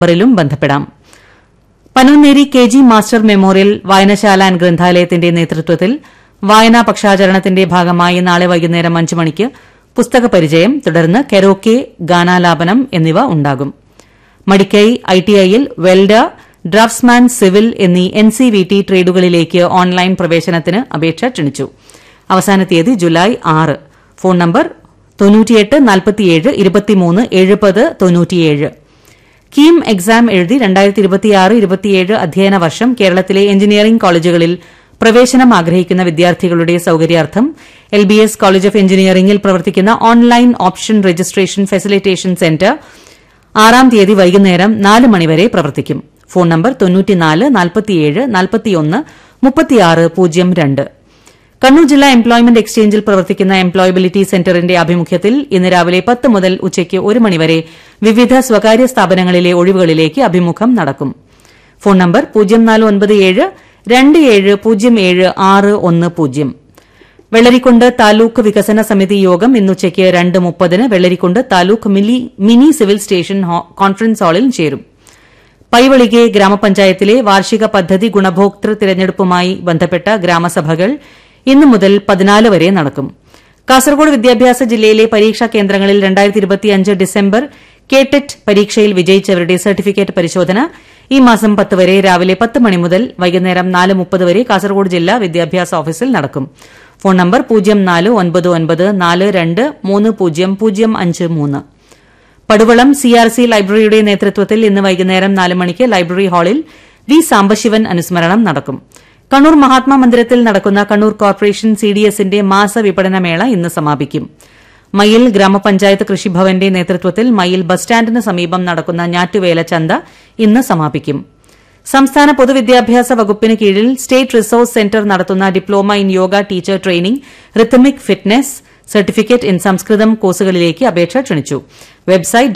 നമ്പറിലും ബന്ധപ്പെടാം. Panonneri KG master memorial വായനശാല and ഗ്രന്ഥാലയത്തിന്റെ നേതൃത്വത്തിൽ വായനാ പക്ഷാചരണത്തിന്റെ ഭാഗമായി നാളെ വൈകുന്നേരം 5 മണിക്ക് പുസ്തക പരിചയം, തുടർന്ന് കരോക്കെ, ഗാനാലാപനം എന്നിവ ഉണ്ടാകും. മടിക്കൈ, ITIയിൽ വെൽഡർ, ഡ്രാഫ്റ്റ്സ്മാൻ, സിവിൽ എന്നീ NCVT ട്രേഡുകളിലേക്ക് ഓൺലൈൻ പ്രവേശനത്തിന് അപേക്ഷ ക്ഷണിച്ചു. അവസാന തീയതി July 6. Phone number 98 47 23 70 97. KEAM exam എഴുതി 2026-27 അധ്യയന വർഷം കേരളത്തിലെ എഞ്ചിനീയറിംഗ് കോളേജുകളിൽ പ്രവേശനം ആഗ്രഹിക്കുന്ന വിദ്യാർത്ഥികളുടെ സൌകര്യാർത്ഥം LBS കോളേജ് ഓഫ് എഞ്ചിനീയറിംഗിൽ പ്രവർത്തിക്കുന്ന online option registration facilitation centre 6 തീയതി വൈകുന്നേരം 4 മണിവരെ പ്രവർത്തിക്കും. Phone number 94 47 41 36 02. കണ്ണൂർ ജില്ലാ എംപ്ലോയ്മെന്റ് എക്സ്ചേഞ്ചിൽ പ്രവർത്തിക്കുന്ന എംപ്ലോയബിലിറ്റി സെന്ററിന്റെ ആഭിമുഖ്യത്തിൽ ഇന്ന് രാവിലെ 10 മുതൽ ഉച്ചയ്ക്ക് 1 മണിവരെ വിവിധ സ്വകാര്യ സ്ഥാപനങ്ങളിലെ ഒഴിവുകളിലേക്ക് അഭിമുഖം നടക്കും. Phone number 0497 2707 610. വെള്ളരിക്കുണ്ട് താലൂക്ക് വികസന സമിതി യോഗം ഇന്നുച്ചയ്ക്ക് 2:30 Vellarikundu taluk mini civil station conference ഹാളിൽ ചേരും. പൈവളികെ ഗ്രാമപഞ്ചായത്തിലെ വാർഷിക പദ്ധതി ഗുണഭോക്തൃ തിരഞ്ഞെടുപ്പുമായി ബന്ധപ്പെട്ട ഗ്രാമസഭകൾ ഇന്നു മുതൽ 14 വരെ നടക്കും. കാസർഗോഡ് വിദ്യാഭ്യാസ ജില്ലയിലെ പരീക്ഷാ കേന്ദ്രങ്ങളിൽ 2025 ഡിസംബർ കേടെറ്റ് പരീക്ഷയിൽ വിജയിച്ചവരുടെ സർട്ടിഫിക്കറ്റ് പരിശോധന ഈ മാസം 10 വരെ രാവിലെ 10 മണി മുതൽ വൈകുന്നേരം 4:30 വരെ കാസർഗോഡ് ജില്ലാ വിദ്യാഭ്യാസ ഓഫീസിൽ നടക്കും. Phone number 0499430053. പടുവളം CRC ലൈബ്രറിയുടെ നേതൃത്വത്തിൽ ഇന്ന് വൈകുന്നേരം 4 മണിക്ക് ലൈബ്രറി ഹാളിൽ വി സാംബശിവൻ അനുസ്മരണം നടക്കും. കണ്ണൂർ മഹാത്മാ മന്ദിരത്തിൽ നടക്കുന്ന കണ്ണൂർ കോർപ്പറേഷൻ CDSന്റെ മാസ വിപണന മേള ഇന്ന് സമാപിക്കും. മയിൽ ഗ്രാമപഞ്ചായത്ത് കൃഷിഭവന്റെ നേതൃത്വത്തിൽ മയിൽ ബസ് സ്റ്റാൻഡിന് സമീപം നടക്കുന്ന ഞാറ്റുവേല ചന്ത ഇന്ന് സമാപിക്കും. സംസ്ഥാന പൊതുവിദ്യാഭ്യാസ വകുപ്പിന് കീഴിൽ സ്റ്റേറ്റ് റിസോഴ്സ് സെന്റർ നടത്തുന്ന diploma in yoga teacher training, rhythmic fitness, certificate in സംസ്കൃതം കോഴ്സുകളിലേക്ക് അപേക്ഷ ക്ഷണിച്ചു. Website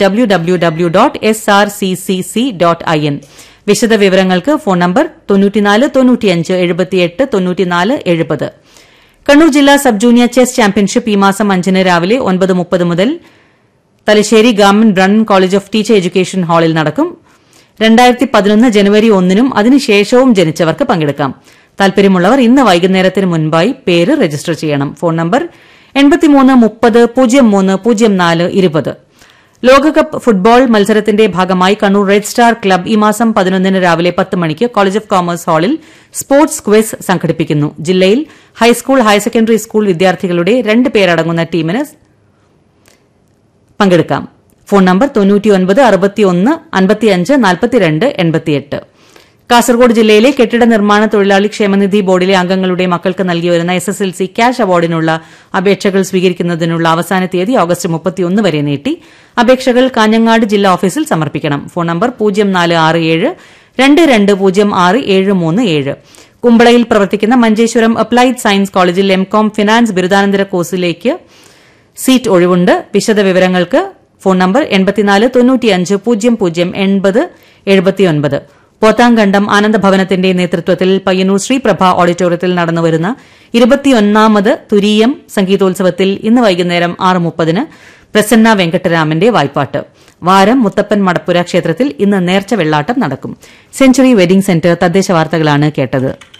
www.srccc.in. വിശദവിവരങ്ങൾക്ക് ഫോൺ നമ്പർ 94 95 78 94 70. കണ്ണൂർ ജില്ലാ സബ് ജൂനിയർ ചെസ് ചാമ്പ്യൻഷിപ്പ് ഈ മാസം 5 രാവിലെ 9:30 മുതൽ Thalassery government Brennen college of teacher education ഹാളിൽ നടക്കും. 2011 ജനുവരി 1 അതിനുശേഷവും ജനിച്ചവർക്ക് പങ്കെടുക്കാം. താൽപര്യമുള്ളവർ ഇന്ന് വൈകുന്നേരത്തിന് മുൻപായി പേര് രജിസ്റ്റർ ചെയ്യണം. Phone number 83 30 03 04 20. ലോകകപ്പ് ഫുട്ബോൾ മത്സരത്തിന്റെ ഭാഗമായി കണ്ണൂർ റെഡ് സ്റ്റാർ ക്ലബ് ഈ മാസം 11 രാവിലെ 10 മണിക്ക് കോളേജ് ഓഫ് കോമേഴ്സ് ഹാളിൽ സ്പോർട്സ് ക്വിസ് സംഘടിപ്പിക്കുന്നു. ജില്ലയിൽ ഹൈസ്കൂൾ, ഹയർ സെക്കൻഡറി സ്കൂൾ വിദ്യാർത്ഥികളുടെ 2 പേരടങ്ങുന്ന ടീമിന് പങ്കെടുക്കാം. Phone number 99 61 55 42 88. കാസർഗോഡ് ജില്ലയിലെ കെട്ടിട നിർമ്മാണ തൊഴിലാളി ക്ഷേമനിധി ബോർഡിലെ അംഗങ്ങളുടെ മക്കൾക്ക് നൽകി വരുന്ന SSLC ക്യാഷ് അവാർഡിനുള്ള അപേക്ഷകൾ സ്വീകരിക്കുന്നതിനുള്ള അവസാന തീയതി ഓഗസ്റ്റ് 31 വരെ നീട്ടി. അപേക്ഷകൾ കാഞ്ഞങ്ങാട് ജില്ലാ ഓഫീസിൽ സമർപ്പിക്കണം. ഫോൺ നമ്പർ 0467 2206 കുമ്പളയിൽ പ്രവർത്തിക്കുന്ന മഞ്ചേശ്വരം അപ്ലൈഡ് സയൻസ് കോളേജിൽ MCom ഫിനാൻസ് ബിരുദാനന്തര കോഴ്സിലേക്ക് സീറ്റ് ഒഴിവുണ്ട്. വിശദവിവരങ്ങൾക്ക് ഫോൺ നമ്പർ 84 95 00 80 79. പോത്താങ്കണ്ടം ആനന്ദഭവനത്തിന്റെ നേതൃത്വത്തിൽ പയ്യന്നൂർ ശ്രീപ്രഭ ഓഡിറ്റോറിയത്തിൽ നടന്നുവരുന്ന 21ാമത് തുരീയം സംഗീതോത്സവത്തിൽ ഇന്ന് വൈകുന്നേരം 6:30 പ്രസന്ന വെങ്കട്ടരാമന്റെ വായ്പാട്ട്. വാരം മുത്തപ്പൻ മടപ്പുര ക്ഷേത്രത്തിൽ ഇന്ന് നേർച്ച വെള്ളാട്ടം നടക്കും. സെഞ്ചുറി വെഡിംഗ് സെന്റർ തദ്ദേശ വാർത്തകളാണ് കേട്ടത്.